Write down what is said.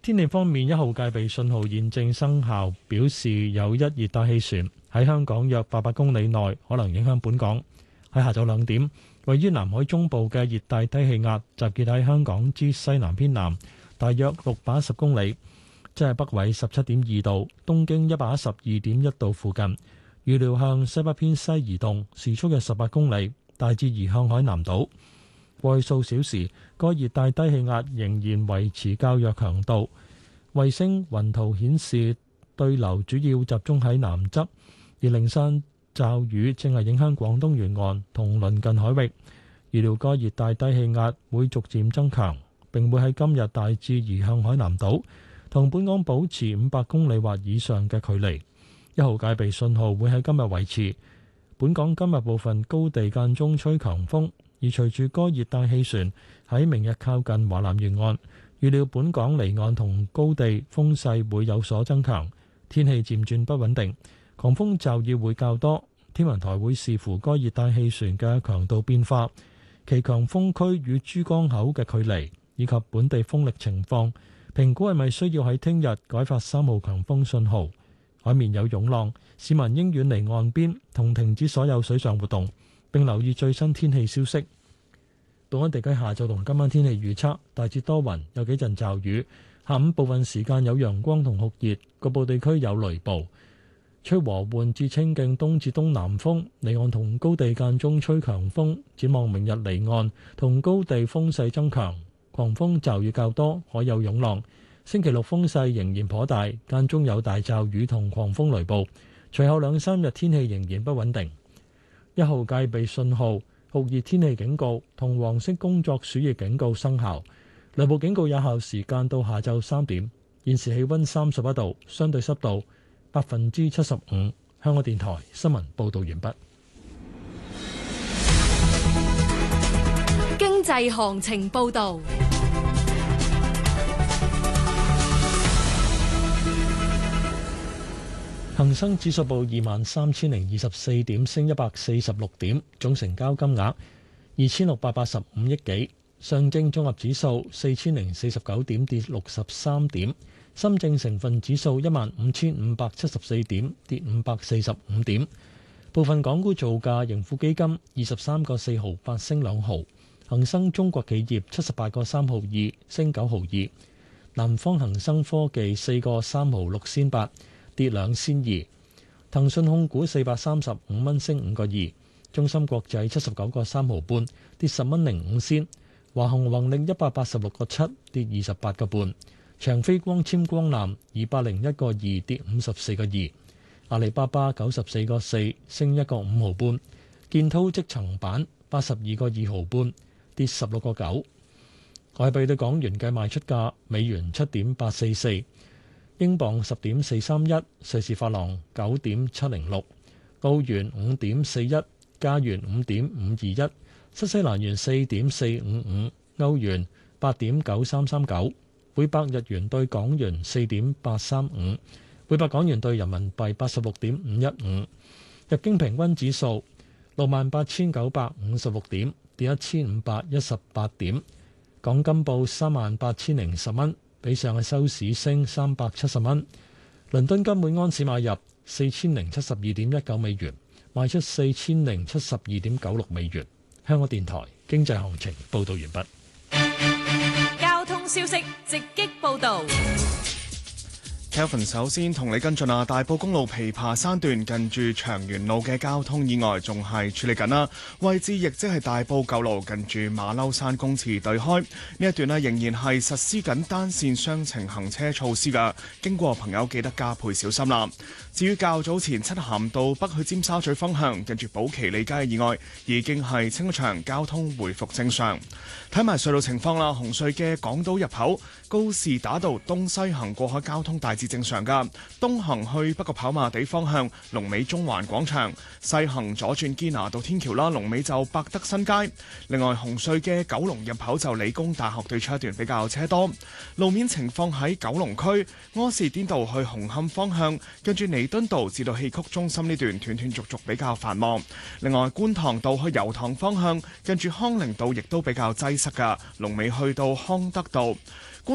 天氣方面，1號戒備信號現正生效，表示有一熱帶氣旋喺香港約800公里內可能影響本港。喺下晝2點，位於南海中部嘅熱帶低氣壓集結喺香港之西南偏南，大約610公里，即係北緯17.2度、東經112.1度附近。預料向西北偏西移動，時速約18公里，大致移向海南島。過去數小時，該熱帶低氣壓仍然維持較弱強度。衛星雲圖顯示對流主要集中喺南側，而零散驟雨正係影響廣東沿岸同鄰近海域。預料該熱帶低氣壓會逐漸增強，並會喺今日大致移向海南島，同本港保持500公里或以上嘅距離。1號戒備信號會喺今日維持。本港今日部分高地間中吹強風。而隨住該熱帶氣旋喺明日靠近華南沿岸，預料本港離岸同高地風勢會有所增強，天氣漸轉不穩定，狂風驟雨會較多。天文台會視乎該熱帶氣旋嘅強度變化、其強風區與珠江口嘅距離以及本地風力情況，評估係咪需要喺聽日改發3號強風信號。海面有湧浪，市民應遠離岸邊同停止所有水上活動，並留意最新天氣消息。本港地區下晝同今晚天氣預測，大致多雲，有幾陣驟雨。下午部分時間有陽光同酷熱，局部地區有雷暴。吹和緩至清勁東至東南風，離岸同高地間中吹強風。展望明日離岸同高地風勢增強，狂風驟雨較多，海有湧浪。星期六風勢仍然頗大，間中有大驟雨同狂風雷暴。隨後2、3日天氣仍然不穩定。1號戒備信號、酷熱天氣警告同黃色工作暑熱警告生效。雷暴警告有效時間到下晝3點。現時氣溫31度，相對濕度75%。香港電台新聞報道完畢。 經濟行情報道。 恒生指數報23,024點，升146點，總成交金額2685億幾。上證綜合指數4049點，跌63點。深證成分指數15574點，跌545點。部分港股造價：盈富基金23個4毫8升2毫，恒生中國企業78個3毫2升9毫2，南方恒生科技4個3毫6仙8。跌2仙2，騰訊控股435蚊升5個2，中芯國際79個3毫半跌10蚊05仙，華虹宏力186個7跌28個半，長飛光纖光纜201個2跌54個2，阿里巴巴94個4升1個5毫半，建滔積層板82個2毫半跌16個9，外幣對港元嘅賣出價：美元7.844。英鎊10.431，瑞士法郎9.706，澳元5.41，加元5.521，新西蘭元4.455，歐元8.9339，每百日元對港元4.835，每百港元對人民幣86.515。日經平均指數68,956點，跌1518點。港金報38,010蚊。比上嘅收市升370蚊。倫敦金每安士買入4072.19美元，賣出4072.96美元。香港電台經濟行情報道完畢。 交通消息直擊報道。 Kelvin 首先同你跟進大埔公路琵琶山段近住長元路嘅交通意外仲係處理緊啦，位置亦即係大埔舊路近住馬騮山公廁對開呢一段仍然係實施緊單線雙程行車措施㗎，經過朋友記得加倍小心啦。至於較早前漆咸道北去尖沙咀方向近住寶其利街嘅意外已經係清場，交通回復正常。睇埋隧道情況啦，紅隧嘅港島入口告士打道東西行過海交通大致正常噶，東行去北角跑馬地方向龍尾中環廣場，西行左轉堅拿道天橋啦，龍尾就百德新街。另外紅隧嘅九龍入口就理工大學對出一段比較車多。路面情況喺九龍區柯士甸道去紅磡方向跟住彌敦道至到戲曲中心呢段斷斷續續比較繁忙。另外觀塘道去油塘方向跟住康寧道亦都比較擠塞噶，龍尾去到康德道。